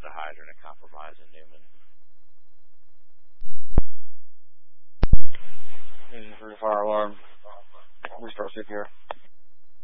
a hydrant, a compromise in Newman. This is for the fire alarm. Restart CPR.